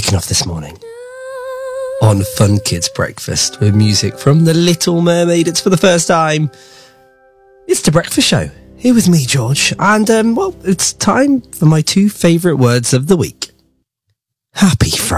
kicking off this morning on Fun Kids Breakfast with music from The Little Mermaid. It's for the first time. It's The Breakfast Show. Here with me, George. And, well, it's time for my two favourite words of the week. Happy Friday.